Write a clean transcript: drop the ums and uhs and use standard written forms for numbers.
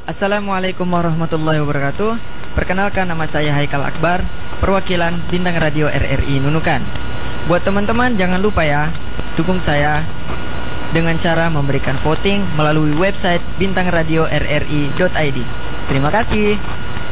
Assalamualaikum warahmatullahi wabarakatuh. Perkenalkan, nama saya Haikal Akbar, perwakilan Bintang Radio RRI Nunukan. Buat teman-teman, jangan lupa ya, dukung saya dengan cara memberikan voting melalui website bintangradio.rri.id. Terima kasih.